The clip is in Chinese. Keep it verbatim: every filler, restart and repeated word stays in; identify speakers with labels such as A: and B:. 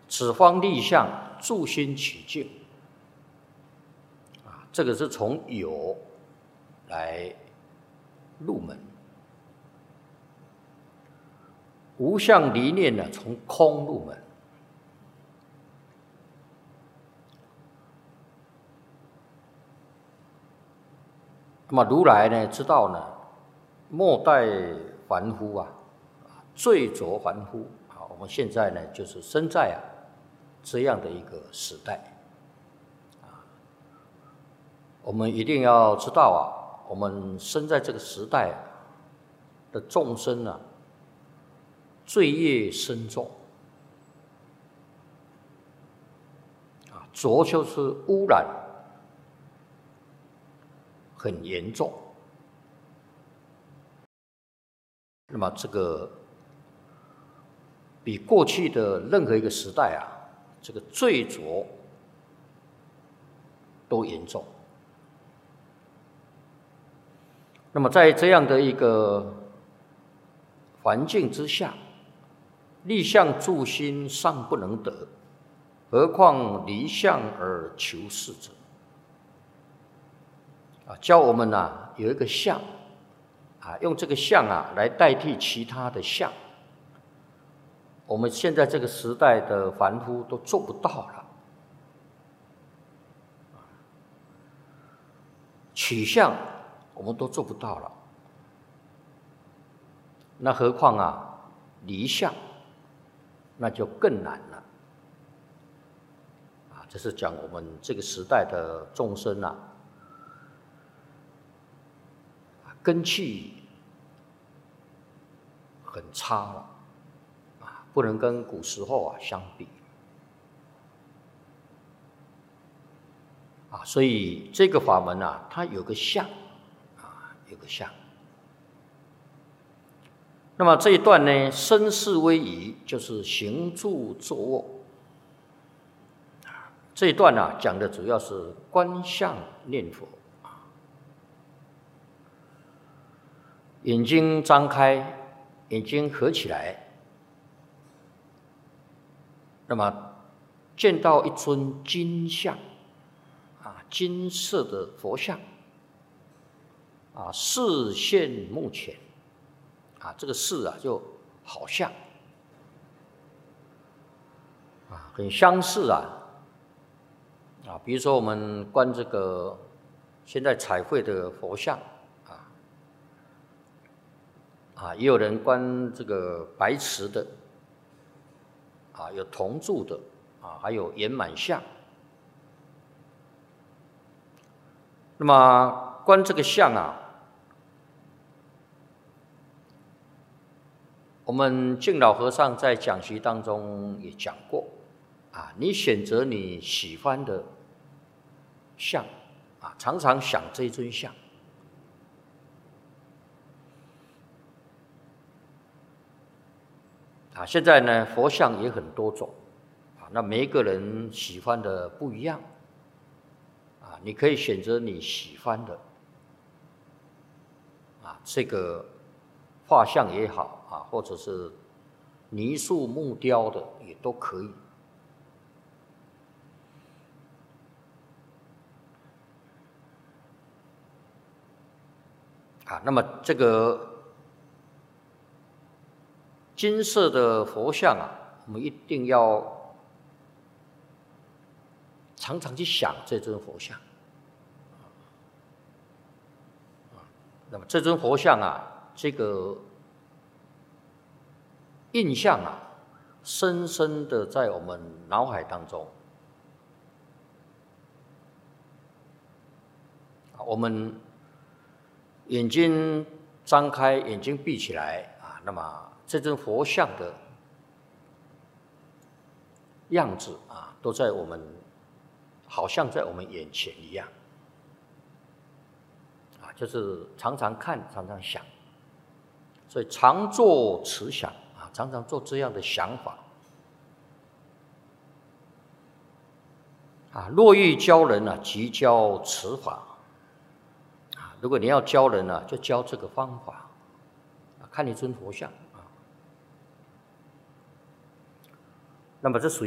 A: 此方立相，住心起静。啊，这个是从有来入门。无相离念呢，从空入门。那么如来呢，知道呢，末代凡夫啊，罪浊凡夫啊，我们现在呢，就是生在啊这样的一个时代啊，我们一定要知道啊，我们生在这个时代的众生啊，罪业深重啊，浊就是污染很严重。那么这个比过去的任何一个时代啊，这个罪浊都严重。那么在这样的一个环境之下，立相住心尚不能得，何况离相而求是者？啊，教我们啊有一个相啊，用这个相啊来代替其他的相。我们现在这个时代的凡夫都做不到了。取相我们都做不到了，那何况啊离相，那就更难了。啊，这是讲我们这个时代的众生啊，根气很差了，啊，不能跟古时候啊相比。啊，所以这个法门啊，它有个相，啊，有个相。那么这一段呢，身世威仪就是行住坐卧。这一段呢、啊，讲的主要是观相念佛。眼睛张开，眼睛合起来，那么见到一尊金像。啊，金色的佛像，啊，视现目前，啊，这个视啊就好像，啊，很相似啊，啊，比如说我们观这个现在彩绘的佛像，啊，啊，也有人观这个白瓷的，啊，有铜铸的，啊，还有圆满像。那么观这个相啊，我们净老和尚在讲习当中也讲过啊，你选择你喜欢的相啊，常常想这一尊相啊。现在呢，佛像也很多种啊，那每一个人喜欢的不一样。啊，你可以选择你喜欢的，啊，这个画像也好啊，或者是泥塑木雕的也都可以。啊，那么这个金色的佛像啊，我们一定要常常去想这尊佛像。那么这尊佛像啊，这个印象啊，深深的在我们脑海当中。我们眼睛张开，眼睛闭起来啊，那么这尊佛像的样子啊，都在我们，好像在我们眼前一样。就是常常看，常常想，所以常做此想啊，常常做这样的想法啊。若欲教人啊，即教此法啊。如果你要教人啊，就教这个方法啊。看一尊佛像啊，那么这属于。